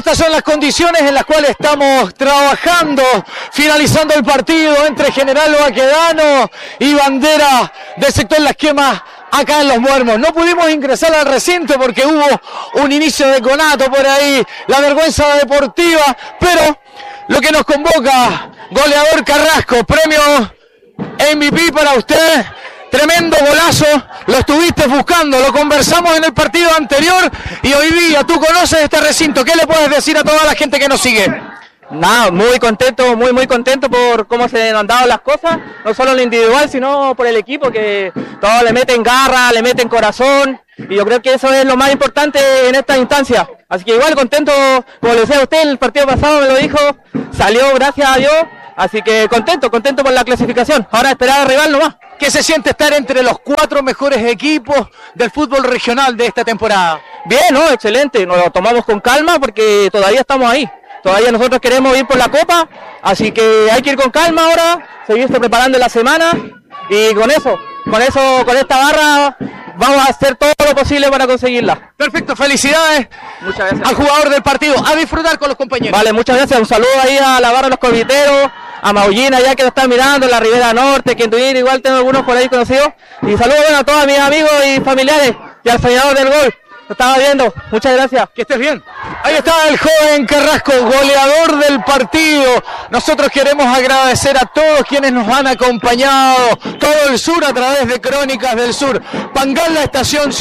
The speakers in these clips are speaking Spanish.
estas son las condiciones en las cuales estamos trabajando, finalizando el partido entre General Baquedano y Bandera del sector Las Quemas acá en Los Muermos. No pudimos ingresar al recinto porque hubo un inicio de conato por ahí, la vergüenza deportiva, pero lo que nos convoca, goleador Carrasco, premio MVP para usted. Tremendo golazo, lo estuviste buscando, lo conversamos en el partido anterior y hoy día tú conoces este recinto. ¿Qué le puedes decir a toda la gente que nos sigue? Nada, muy contento, muy contento por cómo se han dado las cosas, no solo en lo individual, sino por el equipo, que todos le meten garra, le meten corazón, y yo creo que eso es lo más importante en esta instancia. Así que igual contento, como le decía a usted, el partido pasado me lo dijo, salió gracias a Dios, así que contento por la clasificación. Ahora esperar al rival nomás. ¿Qué se siente estar entre los 4 mejores equipos del fútbol regional de esta temporada? Bien, ¿no? Excelente, nos lo tomamos con calma porque todavía estamos ahí. Todavía nosotros queremos ir por la Copa, así que hay que ir con calma ahora, seguirse preparando la semana y con esta barra vamos a hacer todo lo posible para conseguirla. Perfecto, felicidades. Muchas gracias al jugador del partido, a disfrutar con los compañeros. Vale, muchas gracias, un saludo ahí a la barra de los Coviteros, a Maullina ya que nos están mirando, la Ribera Norte, Quintuín, igual tengo algunos por ahí conocidos, y saludos a todos mis amigos y familiares y al soñador del gol. Lo estaba viendo, muchas gracias. Que estés bien. Ahí está el joven Carrasco, goleador del partido. Nosotros queremos agradecer a todos quienes nos han acompañado, todo el sur a través de Crónicas del Sur. Pangal, la estación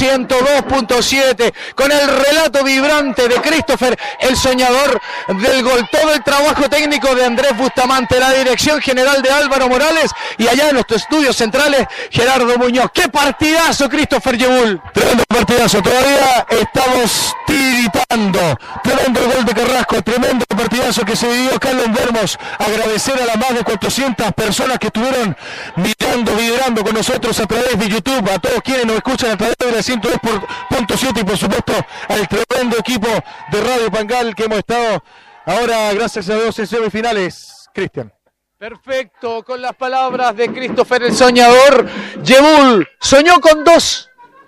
102.7, con el relato vibrante de Christopher, el soñador del gol. Todo el trabajo técnico de Andrés Bustamante, la dirección general de Álvaro Morales y allá en nuestros estudios centrales, Gerardo Muñoz. ¡Qué partidazo, Christopher Yebul! Tremendo partidazo, todavía estamos tiritando. Tremendo gol de Carrasco, tremendo partidazo que se vivió acá en Los Muermos. Agradecer a las más de 400 personas que estuvieron mirando, vibrando con nosotros a través de YouTube, a todos quienes nos escuchan a través de la 102.7 y por supuesto al tremendo equipo de Radio Pangal que hemos estado ahora, gracias a Dios, en semifinales. Cristian. Perfecto, con las palabras de Christopher el soñador, Yebul soñó con 2.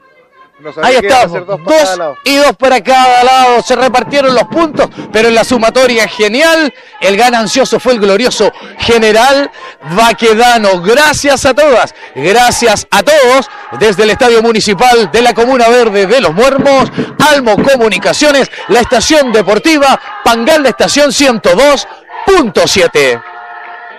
No ahí estamos, 2 y 2 para cada lado, se repartieron los puntos, pero en la sumatoria genial, el ganancioso fue el glorioso General Baquedano. Gracias a todas, gracias a todos, desde el Estadio Municipal de la Comuna Verde de Los Muermos, Almo Comunicaciones, la estación deportiva Pangal, la estación 102.7.